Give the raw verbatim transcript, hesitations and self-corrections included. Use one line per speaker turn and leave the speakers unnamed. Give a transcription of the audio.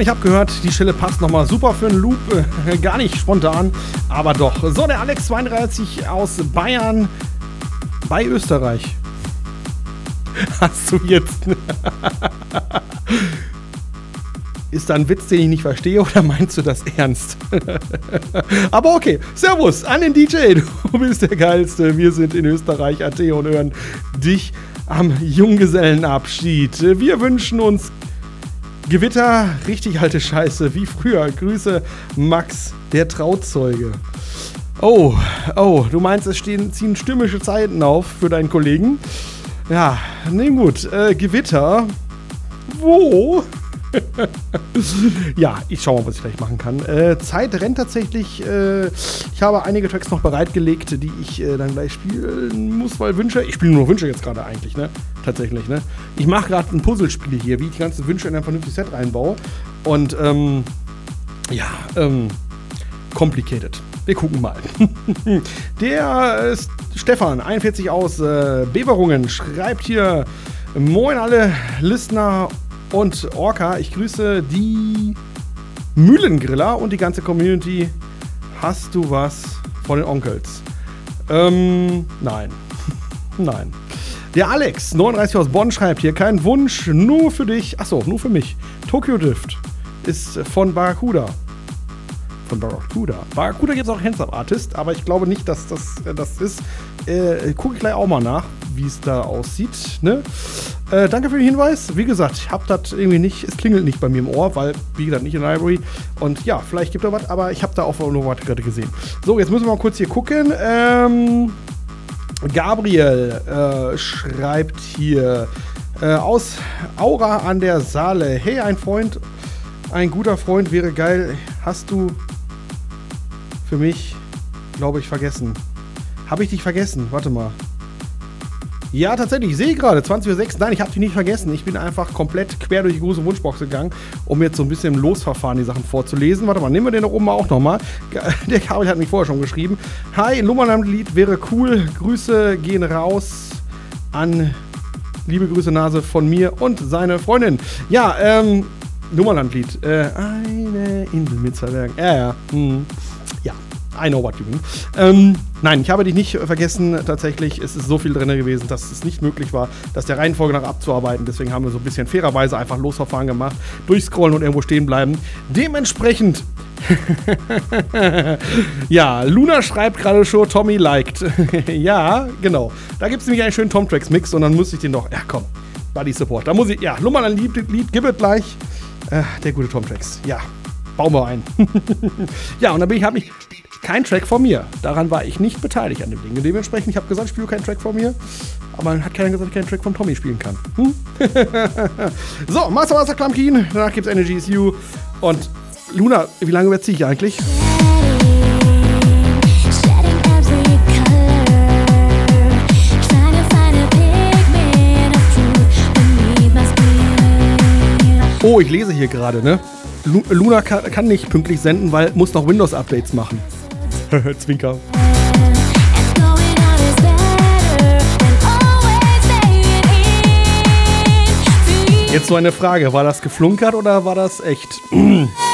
ich habe gehört, die Stelle passt nochmal super für einen Loop. Äh, gar nicht spontan, aber doch. So, der Alex zweiunddreißig aus Bayern bei Österreich. Hast du jetzt... Ist da ein Witz, den ich nicht verstehe, oder meinst du das ernst? Aber okay, Servus an den D J, du bist der Geilste. Wir sind in Österreich, A T und hören dich am Junggesellenabschied. Wir wünschen uns Gewitter, richtig alte Scheiße, wie früher. Grüße, Max, der Trauzeuge. Oh, oh, du meinst, es stehen, ziehen stürmische Zeiten auf für deinen Kollegen? Ja, ne gut, äh, Gewitter. Wo? Ja, ich schau mal, was ich gleich machen kann. Äh, Zeit rennt tatsächlich. Äh, ich habe einige Tracks noch bereitgelegt, die ich äh, dann gleich spielen muss, weil Wünsche. Ich spiele nur Wünsche jetzt gerade eigentlich, ne? Tatsächlich, ne? Ich mache gerade ein Puzzlespiel hier, wie ich die ganzen Wünsche in ein vernünftiges Set reinbaue. Und, ähm, ja, ähm, complicated. Wir gucken mal. Der äh, Stefan, einundvierzig aus äh, Beverungen, schreibt hier: Moin alle Listener und Orca, ich grüße die Mühlengriller und die ganze Community. Hast du was von den Onkels? Ähm, nein. Nein. Der Alex, neununddreißig aus Bonn, schreibt hier: Kein Wunsch, nur für dich. Achso, nur für mich. Tokyo Drift ist von Barracuda. Von Barracuda. Barracuda gibt es auch Hands-Up-Artist, aber ich glaube nicht, dass das äh, das ist. Äh, gucke ich gleich auch mal nach, wie es da aussieht. Ne? Äh, danke für den Hinweis. Wie gesagt, ich habe das irgendwie nicht, es klingelt nicht bei mir im Ohr, weil, wie gesagt, nicht in der Library. Und ja, vielleicht gibt es da was, aber ich habe da auch noch was gerade gesehen. So, jetzt müssen wir mal kurz hier gucken. Ähm, Gabriel äh, schreibt hier äh, aus Aura an der Saale: Hey, ein Freund, ein guter Freund wäre geil. Hast du für mich, glaube ich, vergessen. Habe ich dich vergessen? Warte mal. Ja, tatsächlich, ich sehe gerade, zwanzig Uhr sechs. Nein, ich habe dich nicht vergessen. Ich bin einfach komplett quer durch die große Wunschbox gegangen, um jetzt so ein bisschen im Losverfahren die Sachen vorzulesen. Warte mal, nehmen wir den da oben auch nochmal. Der Kabel hat mich vorher schon geschrieben. Hi, Lummernland-Lied wäre cool. Grüße gehen raus an, liebe Grüße Nase von mir und seine Freundin. Ja, ähm, Lummernland-Lied. Äh, eine Insel mit zwei Bergen. Ja, ja, hm. Ja. I know what you mean. Ähm, nein, ich habe dich nicht vergessen. Tatsächlich, es ist so viel drin gewesen, dass es nicht möglich war, das der Reihenfolge nach abzuarbeiten. Deswegen haben wir so ein bisschen fairerweise einfach Losverfahren gemacht, durchscrollen und irgendwo stehen bleiben. Dementsprechend, ja, Luna schreibt gerade schon, Tommy liked. Ja, genau. Da gibt es nämlich einen schönen Tom-Tracks-Mix und dann muss ich den doch, ja komm, Buddy Support. Da muss ich, ja, Lummern ein Lied, Lied, gib it gleich. Äh, der gute Tom-Tracks, ja. Bauen wir ein. Ja, und dann bin ich, habe ich kein Track von mir. Daran war ich nicht beteiligt an dem Ding. Und dementsprechend, ich habe gesagt, ich spiele keinen Track von mir. Aber dann hat keiner gesagt, dass ich keinen Track von Tommy spielen kann. Hm? So, Master Master Clumkin. Danach gibt's Energy is You. Und Luna, wie lange überziehe ich eigentlich? Oh, ich lese hier gerade, ne? Luna kann, kann nicht pünktlich senden, weil muss noch Windows-Updates machen. Zwinker. Jetzt so eine Frage, war das geflunkert oder war das echt?